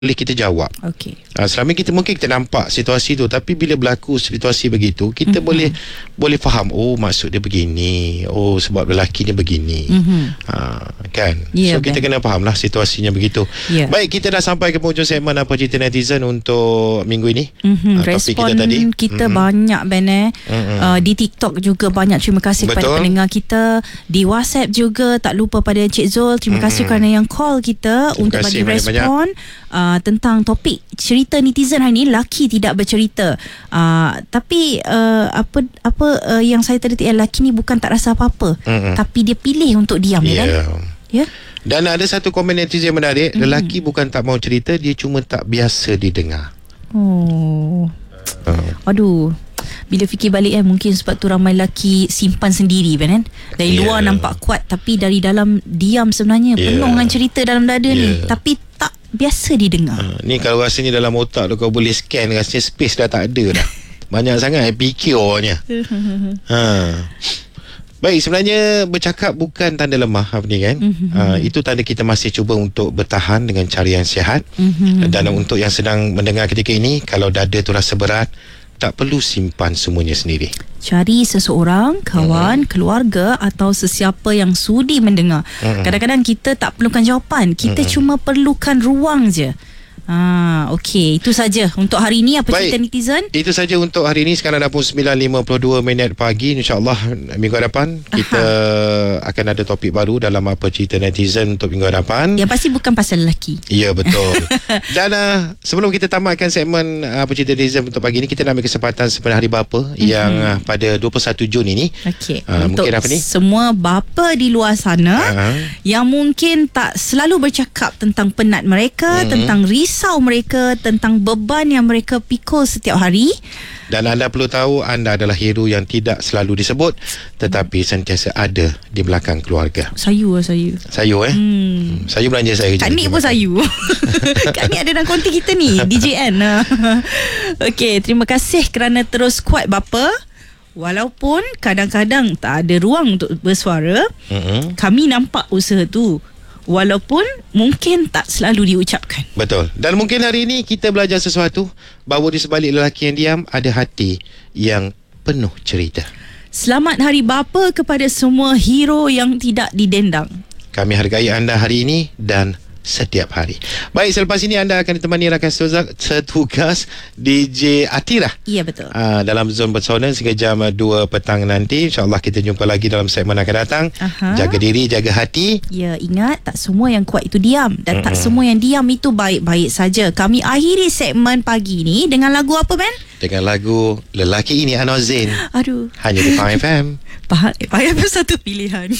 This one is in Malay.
boleh kita jawab. Okey. Selama kita mungkin kita nampak situasi tu, tapi bila berlaku situasi begitu, kita boleh faham, oh maksud dia begini, oh sebab lelaki dia begini. Kan. Yeah, so kita kena faham lah situasinya begitu. Baik, kita dah sampai ke penghujung segmen Apa Cerita Netizen untuk minggu ini. Respon kita banyak Ben di TikTok juga banyak. Terima kasih kepada pendengar kita. Di WhatsApp juga, tak lupa pada Encik Zul. Terima kasih kerana yang call kita untuk bagi respon tentang topik cerita netizen hari ini. Laki tidak bercerita, tapi apa yang saya terdetik, laki ni bukan tak rasa apa-apa, tapi dia pilih untuk diam. Ya. Dan ada satu komen netizen menarik, lelaki bukan tak mau cerita, dia cuma tak biasa didengar. Aduh, bila fikir balik mungkin sebab tu ramai lelaki simpan sendiri kan. Dari luar nampak kuat, tapi dari dalam diam sebenarnya penuh dengan cerita dalam dada ni, tapi tak biasa didengar. Ni kalau rasanya dalam otak tu kau boleh scan, rasanya space dah tak ada dah. Banyak sangat PQ-nya. Baik, sebenarnya bercakap bukan tanda lemah apa ni kan. Itu tanda kita masih cuba untuk bertahan dengan cara yang sihat. Dan untuk yang sedang mendengar ketika ini, kalau dada tu rasa berat, tak perlu simpan semuanya sendiri. Cari seseorang, kawan, keluarga atau sesiapa yang sudi mendengar. Kadang-kadang kita tak perlukan jawapan, kita cuma perlukan ruang je. Okey, itu saja untuk hari ini Apa Cerita Netizen. Itu saja untuk hari ini. Sekarang dah pun 9.52 pagi. InsyaAllah minggu hadapan kita akan ada topik baru dalam Apa Cerita Netizen untuk minggu hadapan. Yang pasti bukan pasal lelaki. Ya, betul. Dan sebelum kita tamatkan segmen Apa Cerita Netizen untuk pagi ini, kita nak ambil kesempatan sebenarnya Hari Bapa yang pada 21 Jun ini. Untuk mungkin apa ni? Semua bapa di luar sana yang mungkin tak selalu bercakap tentang penat mereka, tentang risau mereka, tentang beban yang mereka pikul setiap hari. Dan anda perlu tahu, anda adalah hero yang tidak selalu disebut, tetapi sentiasa ada di belakang keluarga. Sayu. Sayu belanja saya. Kak Nik pun sayu. Kak Nik ada dalam konti kita ni, DJN. Okey, terima kasih kerana terus kuat bapa. Walaupun kadang-kadang tak ada ruang untuk bersuara, kami nampak usaha tu, walaupun mungkin tak selalu diucapkan. Betul. Dan mungkin hari ini kita belajar sesuatu, bahawa di sebalik lelaki yang diam ada hati yang penuh cerita. Selamat Hari Bapa kepada semua hero yang tidak didendang. Kami hargai anda hari ini dan setiap hari. Baik, selepas ini anda akan ditemani rakan setugas DJ Atira. Ya, betul. Dalam Zone Bersona sehingga jam 2 petang nanti. InsyaAllah kita jumpa lagi dalam segmen akan datang. Jaga diri, jaga hati. Ya, ingat, tak semua yang kuat itu diam. Dan tak semua yang diam itu baik-baik saja. Kami akhiri segmen pagi ni dengan lagu apa, Ben? Dengan lagu Lelaki Ini Anwar Zain. Aduh. Hanya di Faham FM. Faham FM satu pilihan.